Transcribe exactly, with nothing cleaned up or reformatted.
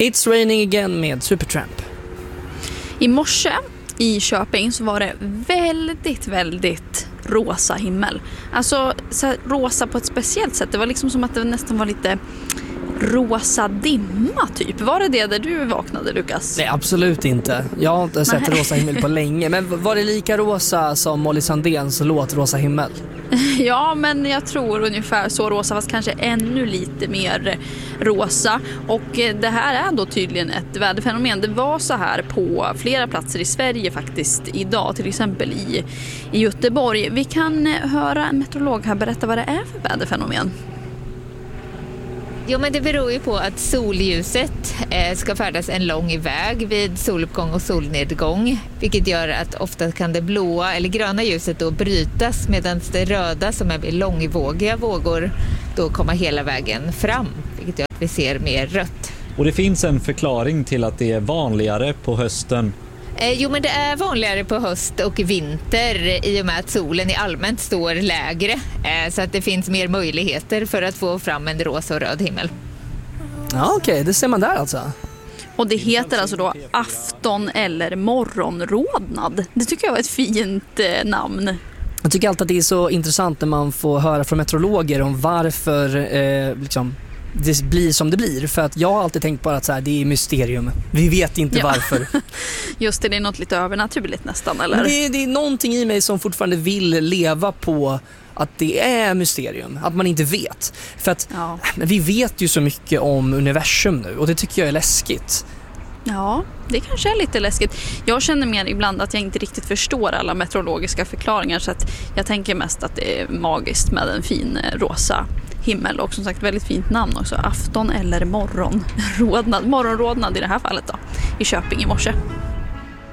It's Raining Again med Supertramp. I morse i Köping så var det väldigt, väldigt rosa himmel. Alltså så här, rosa på ett speciellt sätt. Det var liksom som att det nästan var lite rosa dimma typ. Var det det där du vaknade, Lukas? Nej, absolut inte. Jag har inte sett rosa himmel på länge. Men var det lika rosa som Molly Sandéns låt Rosa himmel? Ja, men jag tror ungefär så rosa, fast kanske ännu lite mer rosa. Och det här är då tydligen ett väderfenomen. Det var så här på flera platser i Sverige faktiskt idag, till exempel i, i Göteborg. Vi kan höra en meteorolog här berätta vad det är för väderfenomen. Jo, men det beror ju på att solljuset eh, ska färdas en lång väg vid soluppgång och solnedgång, vilket gör att ofta kan det blåa eller gröna ljuset då brytas, medan det röda som är långvågiga vågor då kommer hela vägen fram, vilket gör att vi ser mer rött. Och det finns en förklaring till att det är vanligare på hösten. Eh, jo, men det är vanligare på höst och vinter i och med att solen i allmänt står lägre, eh, så att det finns mer möjligheter för att få fram en rosa och röd himmel. Ja, okej, okay, det ser man där alltså. Och det heter alltså då afton- eller morgonrodnad. Det tycker jag var ett fint eh, namn. Jag tycker alltid att det är så intressant när man får höra från meteorologer om varför eh, liksom det blir som det blir. För att jag har alltid tänkt på att så här, det är mysterium. Vi vet inte ja. varför. Just det, det är något lite övernaturligt nästan, eller? Det, det är någonting i mig som fortfarande vill leva på att det är mysterium. Att man inte vet. För att ja. vi vet ju så mycket om universum nu. Och det tycker jag är läskigt. Ja, det kanske är lite läskigt. Jag känner mer ibland att jag inte riktigt förstår alla meteorologiska förklaringar, så att jag tänker mest att det är magiskt med en fin rosa himmel, och som sagt väldigt fint namn också. Afton- eller morgonrodnad. Morgonrodnad i det här fallet då, i Köping i morse.